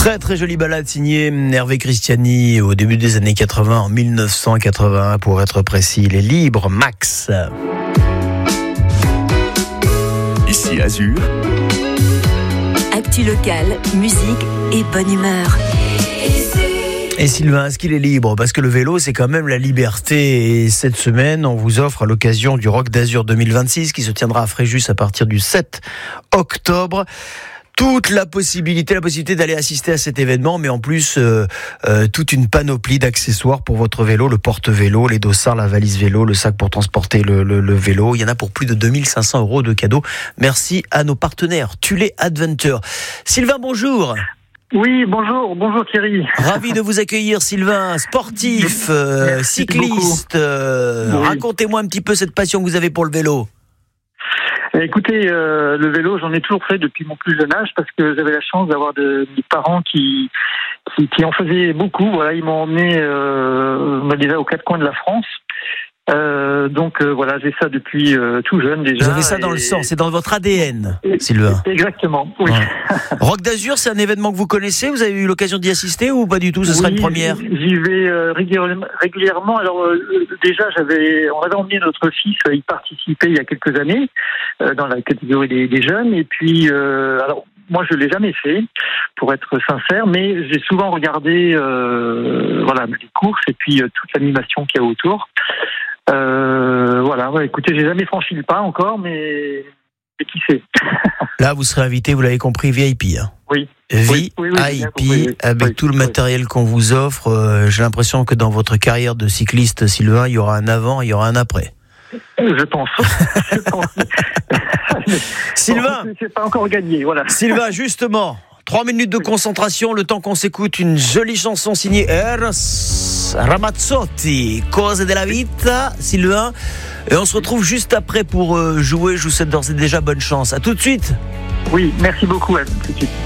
Très très jolie balade signée Hervé Christiani au début des années 80, en 1981 pour être précis. Les libres, Max. Ici Azur. Actu local, musique et bonne humeur. Et Sylvain, est-ce qu'il est libre ? Parce que le vélo, c'est quand même la liberté. Et cette semaine, on vous offre à l'occasion du Rock d'Azur 2026 qui se tiendra à Fréjus à partir du 7 octobre. Toute la possibilité d'aller assister à cet événement, mais en plus toute une panoplie d'accessoires pour votre vélo, le porte-vélo, les dossards, la valise vélo, le sac pour transporter le vélo. Il y en a pour plus de 2500 € de cadeaux. Merci à nos partenaires, Tulé Adventure. Sylvain, bonjour. Oui, bonjour Thierry. Ravi de vous accueillir, Sylvain, sportif, cycliste. Racontez-moi un petit peu cette passion que vous avez pour le vélo. Écoutez, le vélo, j'en ai toujours fait depuis mon plus jeune âge parce que j'avais la chance d'avoir des parents qui en faisaient beaucoup. Voilà, ils m'ont emmené déjà aux quatre coins de la France. Donc voilà, j'ai ça depuis tout jeune déjà. Vous avez ça dans le sang, c'est dans votre ADN, Sylvain. Exactement, oui. Ouais. Rock d'Azur, c'est un événement que vous connaissez ? Vous avez eu l'occasion d'y assister ou pas du tout ? Ce sera une première ? J'y vais régulièrement. Alors déjà, on avait emmené notre fils y participer il y a quelques années dans la catégorie des jeunes. Et puis, alors moi, je l'ai jamais fait, pour être sincère, mais j'ai souvent regardé les courses et puis toute l'animation qu'il y a autour. Écoutez, j'ai jamais franchi le pas encore, mais qui sait. Là, vous serez invité, vous l'avez compris, VIP. Hein. Oui. VIP, avec tout le matériel qu'on vous offre. J'ai l'impression que dans votre carrière de cycliste, Sylvain, il y aura un avant, il y aura un après. Je pense. Sylvain, c'est pas encore gagné, voilà. Sylvain, justement, 3 minutes de concentration, le temps qu'on s'écoute une jolie chanson signée Eros Ramazzotti, Cose della Vita, Sylvain. Et on se retrouve juste après pour jouer. Je vous souhaite d'ores et déjà bonne chance. À tout de suite. Oui, merci beaucoup. À tout de suite.